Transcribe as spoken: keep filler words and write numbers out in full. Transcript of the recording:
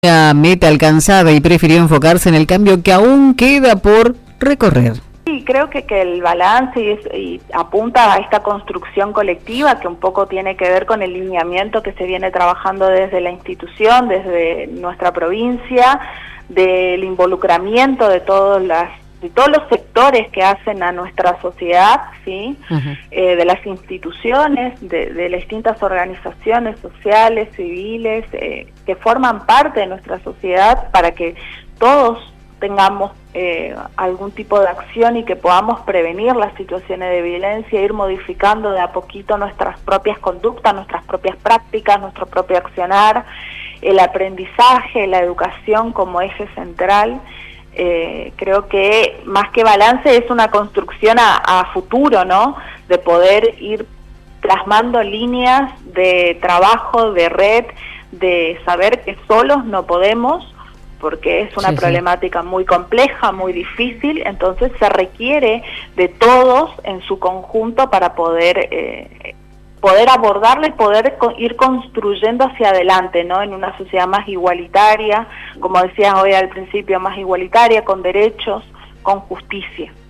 La meta alcanzada y prefirió enfocarse en el cambio que aún queda por recorrer. Sí, creo que, que el balance y, y apunta a esta construcción colectiva que un poco tiene que ver con el lineamiento que se viene trabajando desde la institución, desde nuestra provincia, del involucramiento de todas las de todos los sectores que hacen a nuestra sociedad, ¿sí? Uh-huh. eh, de las instituciones, de, de las distintas organizaciones sociales, civiles, eh, que forman parte de nuestra sociedad para que todos tengamos eh, algún tipo de acción y que podamos prevenir las situaciones de violencia, ir modificando de a poquito nuestras propias conductas, nuestras propias prácticas, nuestro propio accionar, el aprendizaje, la educación como eje central. Eh, creo que más que balance es una construcción a, a futuro, ¿no? De poder ir plasmando líneas de trabajo, de red, de saber que solos no podemos, porque es una sí, problemática sí. muy compleja, muy difícil, entonces se requiere de todos en su conjunto para poder eh, poder abordarla y poder co- ir construyendo hacia adelante, ¿no? En una sociedad más igualitaria, como decías hoy al principio, más igualitaria, con derechos, con justicia.